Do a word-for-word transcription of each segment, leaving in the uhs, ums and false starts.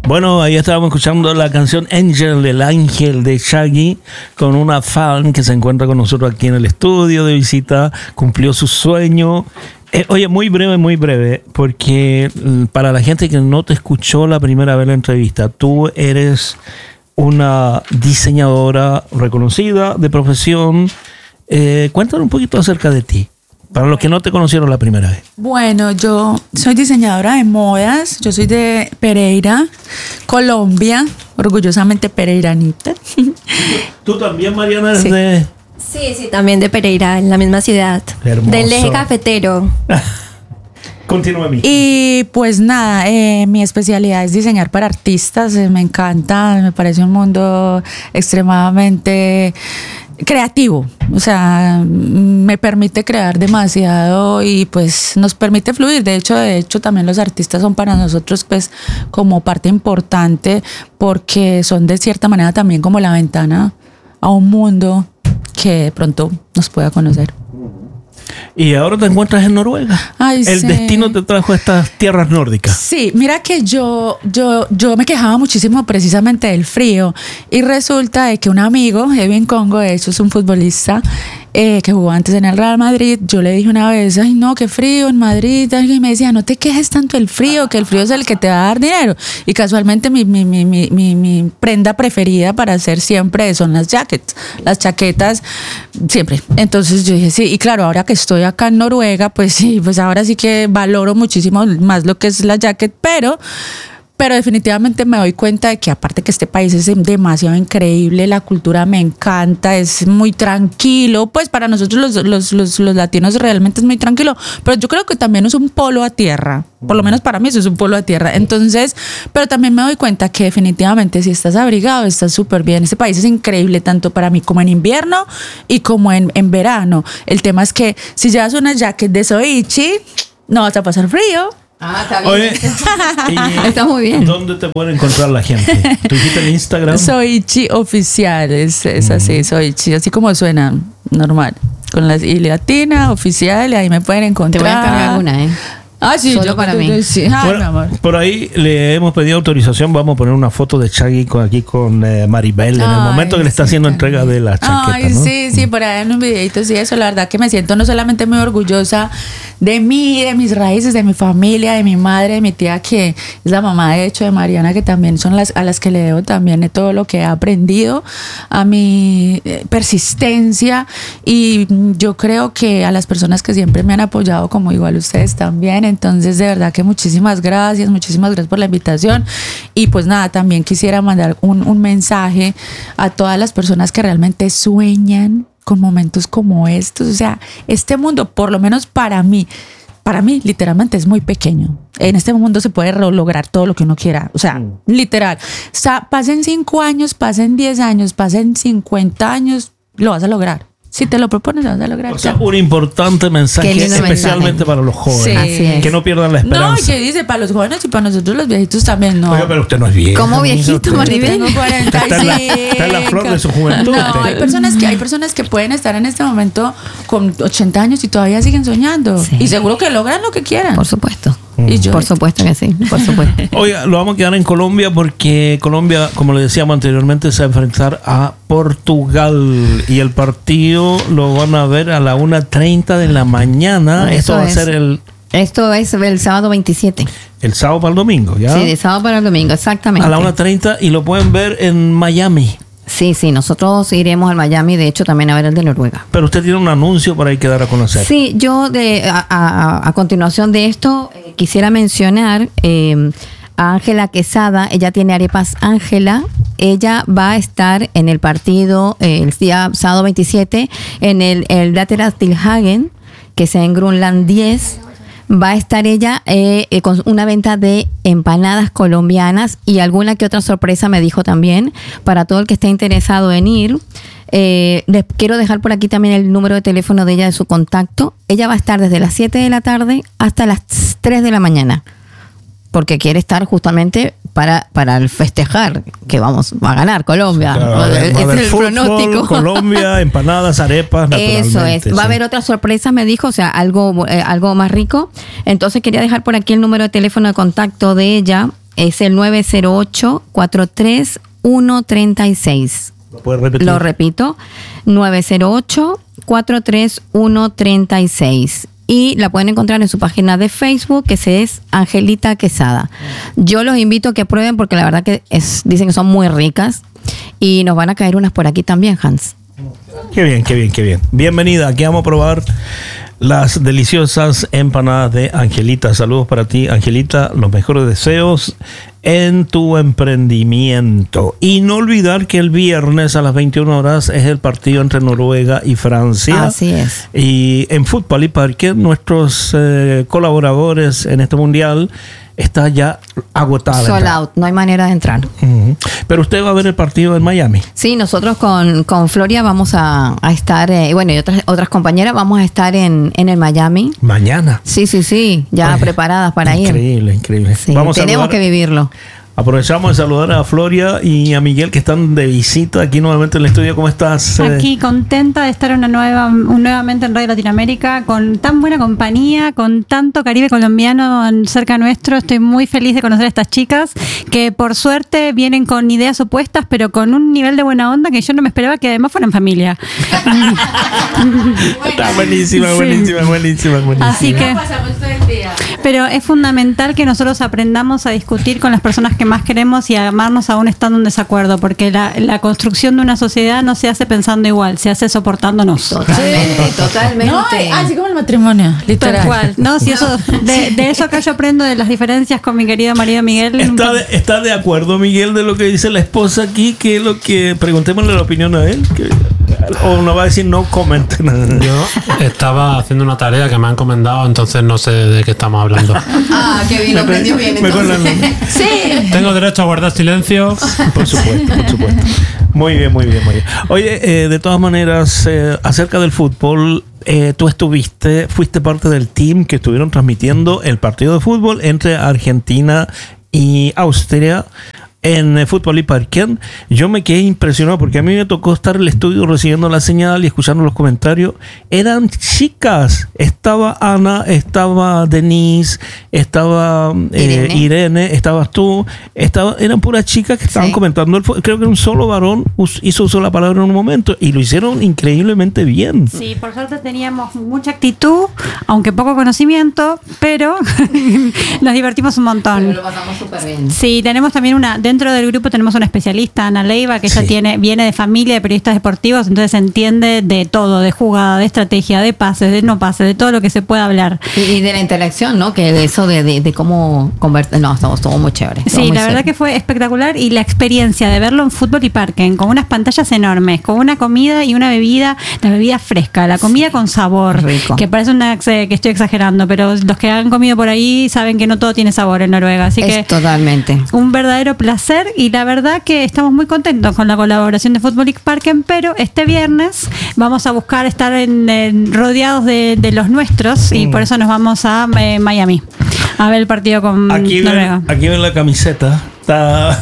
Bueno, ahí estábamos escuchando la canción Angel, el ángel de Shaggy, con una fan que se encuentra con nosotros aquí en el estudio de visita, cumplió su sueño. Eh, oye, muy breve, muy breve, porque para la gente que no te escuchó la primera vez la entrevista, tú eres una diseñadora reconocida de profesión. Eh, cuéntanos un poquito acerca de ti, para los que no te conocieron la primera vez. Bueno, yo soy diseñadora de modas, yo soy de Pereira, Colombia, orgullosamente pereiranita. ¿Tú también, Mariana, eres Sí. de...? Sí, sí, también de Pereira, en la misma ciudad. Hermoso. Del eje cafetero. Continúa a mí. Y pues nada, eh, mi especialidad es diseñar para artistas, eh, me encanta, me parece un mundo extremadamente creativo, o sea, me permite crear demasiado y pues nos permite fluir. De hecho, de hecho también los artistas son para nosotros pues como parte importante porque son de cierta manera también como la ventana a un mundo que de pronto nos pueda conocer. Y ahora te encuentras en Noruega. Ay, El sí. destino te trajo a estas tierras nórdicas. Sí, mira que yo, yo, yo me quejaba muchísimo precisamente del frío y resulta de que un amigo, Edwin Congo, de hecho es un futbolista eh, que jugó antes en el Real Madrid, yo le dije una vez, ay no, qué frío en Madrid, y me decía, no te quejes tanto del frío, que el frío es el que te va a dar dinero. Y casualmente mi, mi, mi, mi, mi, mi prenda preferida para hacer siempre son las jackets, las chaquetas, siempre. Entonces yo dije, sí, y claro, ahora que estoy acá en Noruega, pues sí, pues ahora sí que valoro muchísimo más lo que es la jacket, pero... Pero definitivamente me doy cuenta de que aparte que este país es demasiado increíble, la cultura me encanta, es muy tranquilo, pues para nosotros los, los, los, los latinos realmente es muy tranquilo, pero yo creo que también es un polo a tierra, por lo menos para mí eso es un polo a tierra. Entonces, pero también me doy cuenta que definitivamente si estás abrigado, estás súper bien. Este país es increíble tanto para mí como en invierno y como en, en verano. El tema es que si llevas una jacket de Soichi, no vas a pasar frío. Ah, está bien. Oye, y Está muy bien. ¿dónde te puede encontrar la gente? ¿Tú dijiste en Instagram? Soichi oficial, es, es así, Soichi, así como suena, normal. Con la I latina, oficial, y ahí me pueden Te encontrar. voy a encargar una, ¿eh? Ah, sí, Solo yo para mí. Sí, ay, Bueno, mi amor. por ahí le hemos pedido autorización. Vamos a poner una foto de Shaggy con, aquí con eh, Maribel en el Ay, momento que le está sí, haciendo también. entrega de la chaqueta, Ay, ¿no? sí, sí, por ahí en un videito, sí, eso, la verdad que me siento no solamente muy orgullosa de mí, de mis raíces, de mi familia, de mi madre, de mi tía, que es la mamá, de hecho, de Mariana, que también son las a las que le debo también de todo lo que he aprendido, a mi eh, persistencia, y yo creo que a las personas que siempre me han apoyado, como igual ustedes también. Entonces, de verdad que muchísimas gracias, muchísimas gracias por la invitación. Y pues nada, también quisiera mandar un, un mensaje a todas las personas que realmente sueñan con momentos como estos. O sea, este mundo, por lo menos para mí, para mí literalmente es muy pequeño. En este mundo se puede lograr todo lo que uno quiera. O sea, mm. literal. O sea, pasen cinco años, pasen diez años, pasen cincuenta años, lo vas a lograr. Si te lo propones, lo vas a lograr. O sea, un importante mensaje, especialmente mensaje. Para los jóvenes. Sí. Así es. Que no pierdan la esperanza. No, y que dice, para los jóvenes y para nosotros los viejitos también, no. Oiga, pero usted no es viejo. ¿Cómo viejito, usted, Maribel? Tengo cuarenta y cinco. Está en, la, está en la flor de su juventud. No, hay personas que hay personas que pueden estar en este momento con ochenta años y todavía siguen soñando. Sí. Y seguro que logran lo que quieran. Por supuesto. Y yo, Por supuesto que sí, por supuesto. Oiga, lo vamos a quedar en Colombia porque Colombia, como le decíamos anteriormente, se va a enfrentar a Portugal y el partido lo van a ver a la una treinta de la mañana. Eso Esto va es. a ser el, Esto es el sábado veintisiete. el sábado para el domingo, ¿ya? Sí, de sábado para el domingo, exactamente. A la una treinta y lo pueden ver en Miami. Sí, sí, nosotros iremos al Miami, de hecho también a ver el de Noruega. Pero usted tiene un anuncio para ahí quedar a conocer. Sí, yo de a, a, a continuación de esto eh, quisiera mencionar eh, a Ángela Quesada. Ella tiene arepas Ángela. Ella va a estar en el partido eh, el día sábado veintisiete en el, el Laterastilhagen, que sea en Grunland diez. Va a estar ella eh, eh, con una venta de empanadas colombianas y alguna que otra sorpresa me dijo también para todo el que esté interesado en ir. Eh, les quiero dejar por aquí también el número de teléfono de ella, de su contacto. Ella va a estar desde las siete de la tarde hasta las tres de la mañana, porque quiere estar justamente para, para el festejar, que vamos, va a ganar Colombia. Claro, Ese es del el fútbol, pronóstico. Colombia, empanadas, arepas, naturalmente. Eso es. Va a sí. haber otras sorpresas, me dijo, o sea, algo, eh, algo más rico. Entonces quería dejar por aquí el número de teléfono de contacto de ella. es el nueve cero ocho, cuatro tres uno tres seis. ¿Lo puedes repetir? Lo repito, nueve cero ocho, cuatro tres uno tres seis. Y la pueden encontrar en su página de Facebook, que se es Angelita Quesada. Yo los invito a que prueben porque la verdad que es, dicen que son muy ricas y nos van a caer unas por aquí también, Hans. Qué bien, qué bien, qué bien. Bienvenida, aquí vamos a probar las deliciosas empanadas de Angelita. Saludos para ti, Angelita. Los mejores deseos en tu emprendimiento. Y no olvidar que el viernes a las veintiuna horas es el partido entre Noruega y Francia. Así es. Y en Fútbol y Parque, nuestros eh, colaboradores en este mundial está ya agotada. Sold out, no hay manera de entrar. Uh-huh. Pero usted va a ver el partido en Miami. Sí, nosotros con, con Floria vamos a, a estar, eh, bueno, y otras otras compañeras vamos a estar en, en el Miami. Mañana. Sí, sí, sí, ya Ay, preparadas para increíble, ir. Increíble, increíble. Sí, Vamos a tenemos saludar. que vivirlo. Aprovechamos de saludar a Floria y a Miguel que están de visita aquí nuevamente en el estudio. ¿Cómo estás? Aquí contenta de estar una nueva, un, nuevamente en Radio Latinoamérica con tan buena compañía, con tanto Caribe colombiano cerca nuestro. Estoy muy feliz de conocer a estas chicas que por suerte vienen con ideas opuestas, pero con un nivel de buena onda que yo no me esperaba que además fueran familia. Está buenísima, Sí. buenísima, buenísima, buenísima. Así que, pero es fundamental que nosotros aprendamos a discutir con las personas que más queremos y a amarnos aún estando en desacuerdo, porque la, la construcción de una sociedad no se hace pensando igual, se hace soportándonos. Totalmente, totalmente. No, así como el matrimonio, literal. Tal cual. No, si eso, de, de eso que yo aprendo de las diferencias con mi querido marido Miguel. ¿Está de, ¿Está de acuerdo, Miguel, de lo que dice la esposa aquí? Que es lo que preguntémosle la opinión a él. Que, o nos va a decir no comenten. Yo estaba haciendo una tarea que me han encomendado, entonces no sé de qué estamos hablando. Ah, qué bien, lo aprendió bien. Me Entonces. acuerdo. Sí. Tengo derecho a guardar silencio. Por supuesto, por supuesto. Muy bien, muy bien, muy bien. Oye, eh, de todas maneras, eh, acerca del fútbol, eh, tú estuviste, fuiste parte del team que estuvieron transmitiendo el partido de fútbol entre Argentina y Austria en eh, Fútbol y Parque. Yo me quedé impresionado porque a mí me tocó estar en el estudio recibiendo la señal y escuchando los comentarios. Eran chicas. Estaba Ana, estaba Denise, estaba eh, Irene. Irene, estabas tú. Estaba, eran puras chicas que estaban Sí. comentando. El fu- creo que un solo varón us- hizo usó la palabra en un momento y lo hicieron increíblemente bien. Sí, por suerte teníamos mucha actitud, aunque poco conocimiento, pero nos divertimos un montón. pasamos súper bien. Sí, tenemos también una, dentro del grupo tenemos una especialista, Ana Leiva, que ella Sí. tiene, viene de familia de periodistas deportivos, entonces entiende de todo, de jugada, de estrategia, de pases, de no pases, de todo lo que se pueda hablar. Y, y de la interacción, ¿no? Que de eso de, de, de cómo convertir. No, estuvo, estuvo muy chévere. estuvo Sí, muy la verdad chévere. que fue espectacular y la experiencia de verlo en Fútbol y Parque, con unas pantallas enormes, con una comida y una bebida, la bebida fresca, la comida con sabor, Rico. que parece una, que estoy exagerando, pero los que han comido por ahí saben que no todo tiene sabor en Noruega, así es que totalmente. un verdadero placer y la verdad que estamos muy contentos con la colaboración de Fútbol y Parque, pero este viernes vamos a buscar estar en, en- rodeados de, de los nuestros y por eso nos vamos a eh, Miami a ver el partido con Aquí Noruega. ven, aquí ven la camiseta. Está...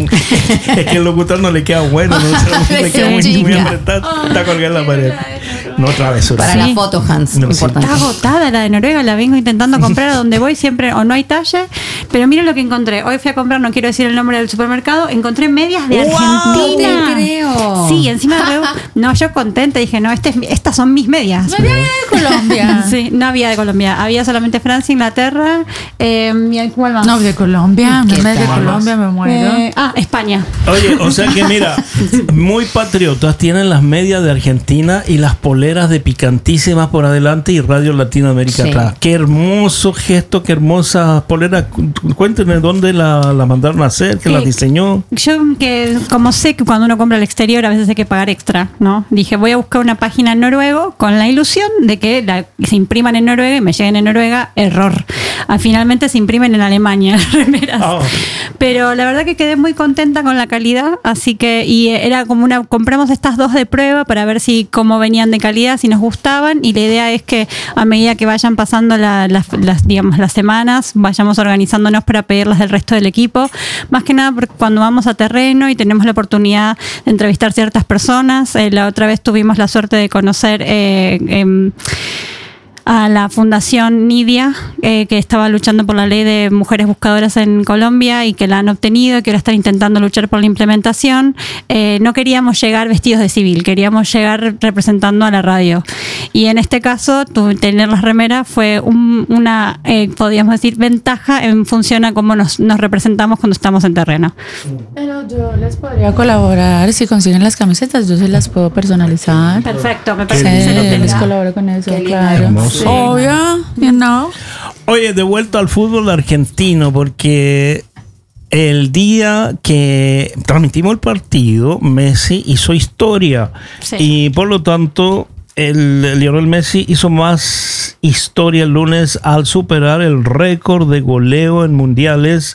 es que el locutor no le queda bueno, no le queda muy, muy chica. apretado. Está colgada en la pared. No travesura. Para Sí. la foto, Hans. No, sí. importante. Está agotada la de Noruega, la vengo intentando comprar a donde voy siempre o no hay talle, pero miren lo que encontré. Hoy fui a comprar, no quiero decir el nombre del supermercado, encontré medias de ¡Wow! Argentina. No te creo. Sí, encima de re- no, yo contenta dije, no, este es mi- estas son mis medias. No había de Colombia. Sí, no había de Colombia, había solamente Francia, Inglaterra, eh, y ¿cuál más? No, de Colombia. ¿Qué No de tal? Colombia me muero. Eh, ah, España. Oye, o sea que mira, muy patriotas tienen las medias de Argentina y las poleras de Picantísimas por adelante y Radio Latinoamérica Sí. atrás. Qué hermoso gesto, qué hermosa polera. Cu- Cuéntenme dónde la, la mandaron a hacer, que la Eh, diseñó. Yo que como sé que cuando uno compra al exterior a veces hay que pagar extra, ¿no? Dije, voy a buscar una página en noruego con la ilusión de que la- se impriman en Noruega y me lleguen en Noruega. Error. Ah, finalmente se imprimen en Alemania las remeras. Oh. Pero la verdad que quedé muy contenta con la calidad, así que y era como una compramos estas dos de prueba para ver si cómo venían de calidad, si nos gustaban y la idea es que a medida que vayan pasando la- las, las, digamos las semanas vayamos organizándonos para pedirlas del resto del equipo, más que nada porque cuando vamos a terreno y tenemos la oportunidad de entrevistar ciertas personas, eh, la otra vez tuvimos la suerte de conocer eh, em, a la Fundación Nidia, eh, que estaba luchando por la ley de mujeres buscadoras en Colombia y que la han obtenido y que ahora están intentando luchar por la implementación. Eh, no queríamos llegar vestidos de civil, queríamos llegar representando a la radio. Y en este caso, tu, tener las remeras fue un, una, eh, podríamos decir, ventaja en función a cómo nos, nos representamos cuando estamos en terreno. Pero yo les podría colaborar. Si consiguen las camisetas, yo se las puedo personalizar. Perfecto, me Sí, parece que se lo les tendrá. colaboro con eso, Qué lindo, claro. hermoso. Obvio, you know. Oye, de vuelta al fútbol argentino, porque el día que transmitimos el partido, Messi hizo historia. Sí. Y por lo tanto, el Lionel Messi hizo más historia el lunes al superar el récord de goleo en mundiales.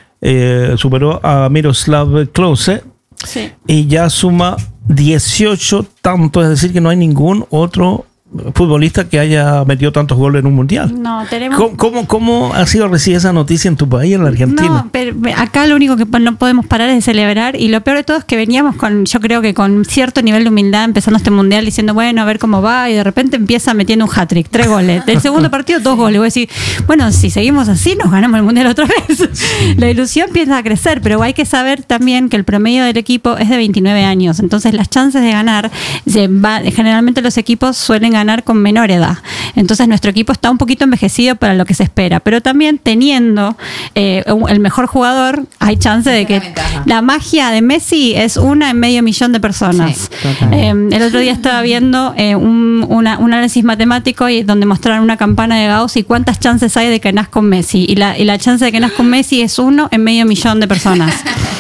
Eh, superó a Miroslav Klose Sí. y ya suma dieciocho tantos, es decir, que no hay ningún otro futbolista que haya metido tantos goles en un mundial. No, tenemos... ¿Cómo, cómo, cómo ha sido recibida esa noticia en tu país, en la Argentina? No, pero acá lo único que no podemos parar es de celebrar, y lo peor de todo es que veníamos con, yo creo que con cierto nivel de humildad empezando este mundial diciendo, bueno, a ver cómo va, y de repente empieza metiendo un hat-trick, tres goles. Del segundo partido, dos goles. Voy a decir, bueno, si seguimos así, nos ganamos el mundial otra vez. Sí. La ilusión empieza a crecer, pero hay que saber también que el promedio del equipo es de veintinueve años, entonces las chances de ganar, se va, generalmente los equipos suelen ganar con menor edad. Entonces nuestro equipo está un poquito envejecido para lo que se espera, pero también teniendo eh, el mejor jugador, hay chance de que la magia de Messi es una en medio millón de personas. Sí, eh, el otro día estaba viendo eh, un, una, un análisis matemático y donde mostraron una campana de Gauss y cuántas chances hay de que nazca con Messi, y la, y la chance de que nazca con Messi es uno en medio millón de personas.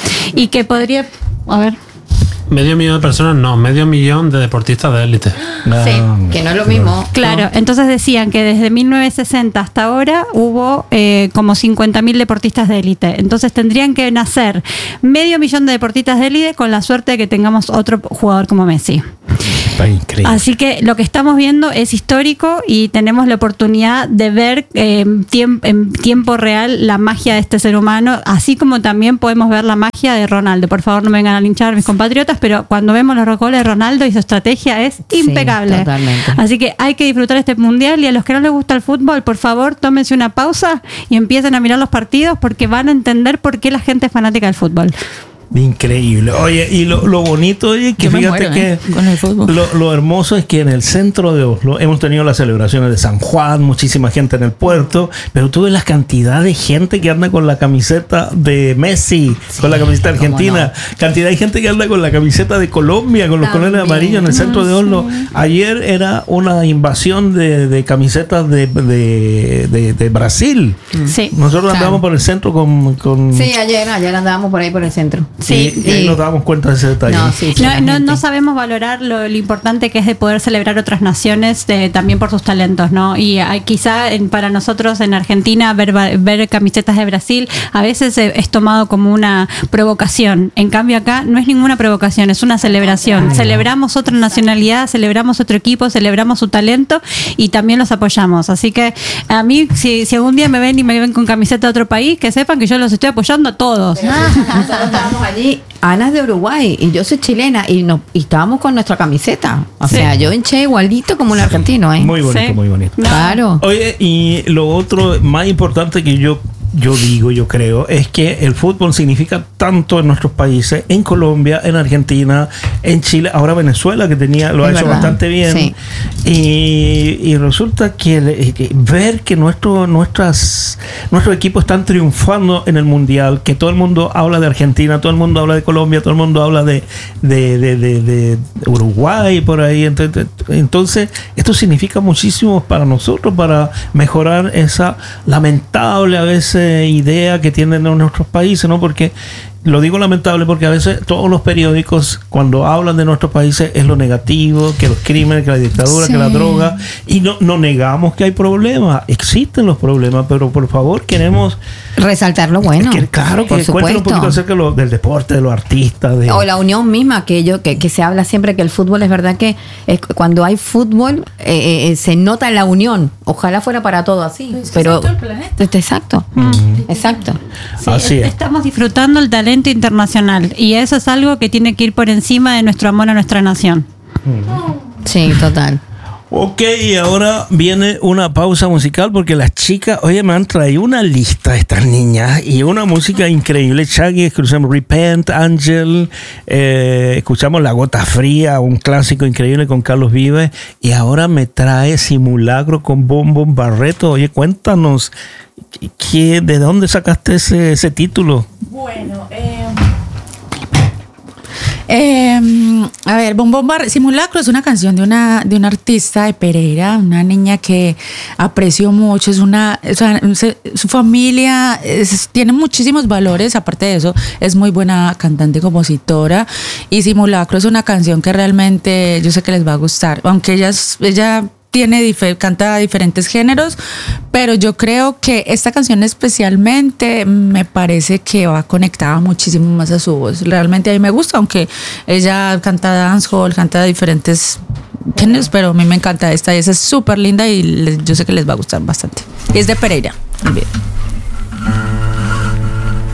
Y que podría, a ver, Medio millón de personas, no, medio millón de deportistas de élite. No, Sí, que no es lo mismo. claro, entonces decían que desde mil novecientos sesenta hasta ahora hubo eh, como cincuenta mil deportistas de élite. Entonces tendrían que nacer medio millón de deportistas de élite con la suerte de que tengamos otro jugador como Messi. Está increíble. Así que lo que estamos viendo es histórico y tenemos la oportunidad de ver eh, tiemp- en tiempo real la magia de este ser humano, así como también podemos ver la magia de Ronaldo. Por favor, no me vengan a linchar mis compatriotas, pero cuando vemos los goles de Ronaldo y su estrategia es Sí, impecable. totalmente. Así que hay que disfrutar este mundial, y a los que no les gusta el fútbol, por favor, tómense una pausa y empiecen a mirar los partidos, porque van a entender por qué la gente es fanática del fútbol. Increíble. Oye, y lo, lo bonito, oye, que Yo me fíjate muero, que ¿eh? con el fútbol. lo, lo hermoso es que en el centro de Oslo hemos tenido las celebraciones de San Juan, muchísima gente en el puerto, pero tú ves la cantidad de gente que anda con la camiseta de Messi, Sí, con la camiseta cómo argentina, cantidad de gente que anda con la camiseta de Colombia, con los También. colores amarillos en el centro de Oslo. Ayer era una invasión de, de camisetas de, de, de, de Brasil. Sí. Nosotros Claro. andamos por el centro con... con Sí, ayer, ayer andábamos por ahí por el centro. Sí, y, y ahí sí. nos dábamos cuenta de ese detalle. No, sí, sí, No, la no, gente. no sabemos valorar lo, lo importante que es de poder celebrar otras naciones eh, también por sus talentos, ¿no? Y hay, quizá en, para nosotros en Argentina ver, ver camisetas de Brasil a veces eh, es tomado como una provocación. En cambio acá no es ninguna provocación, es una celebración. Celebramos otra nacionalidad, celebramos otro equipo, celebramos su talento y también los apoyamos. Así que a mí, si, si algún día me ven y me ven con camiseta de otro país, que sepan que yo los estoy apoyando a todos. Nosotros estábamos allí, Ana es de Uruguay y yo soy chilena, y, no, y estábamos con nuestra camiseta. O Sí. sea, yo hinché igualito como un argentino, ¿eh? Muy bonito, Sí. muy bonito. No. Claro. Oye, y lo otro más importante que yo, yo digo, yo creo, es que el fútbol significa tanto en nuestros países, en Colombia, en Argentina, en Chile, ahora Venezuela, que tenía lo ha Es hecho verdad, bastante bien. sí. Y, y resulta que, le- que ver que nuestro, nuestras, nuestros equipos están triunfando en el Mundial, que todo el mundo habla de Argentina, todo el mundo habla de Colombia, todo el mundo habla de, de, de, de- de Uruguay, por ahí. Entonces, entonces, esto significa muchísimo para nosotros, para mejorar esa lamentable a veces idea que tienen en nuestros países, ¿no? Porque lo digo lamentable porque a veces todos los periódicos cuando hablan de nuestros países es lo negativo, que los crímenes, que la dictadura, Sí. que la droga, y no, no negamos que hay problemas, existen los problemas, pero por favor queremos Resaltar lo bueno. que, claro, que por cuenten un supuesto. poquito acerca de lo- del deporte, de los artistas, de O la unión misma, que yo que, que se habla siempre que el fútbol es verdad que es, cuando hay fútbol eh, eh, se nota la unión. Ojalá fuera para todo así, Pues que pero sea todo el planeta. Este, exacto, exacto. Sí, Así es. Estamos disfrutando el talento internacional y eso es algo que tiene que ir por encima de nuestro amor a nuestra nación. Sí, total. Ok, y ahora viene una pausa musical porque las chicas, oye, me han traído una lista estas niñas y una música increíble. Shaggy, escuchamos Repent, Angel, eh, escuchamos La Gota Fría, un clásico increíble con Carlos Vives, y ahora me trae Simulacro con Bom Bom Barreto. Oye, cuéntanos, ¿qué, ¿de dónde sacaste ese, ese título? Bueno, eh... Eh, a ver, Bom Bom Bar- Simulacro es una canción de una, de una artista de Pereira, una niña que aprecio mucho, es una, o sea, se- su familia es- tiene muchísimos valores, aparte de eso es muy buena cantante y compositora, y Simulacro es una canción que realmente yo sé que les va a gustar, aunque ella, es- ella tiene dife- canta diferentes géneros, pero yo creo que esta canción especialmente me parece que va conectada muchísimo más a su voz. Realmente a mí me gusta, aunque ella canta dancehall, canta diferentes géneros, pero a mí me encanta esta y esa es súper linda y les- yo sé que les va a gustar bastante. Y es de Pereira. Bien.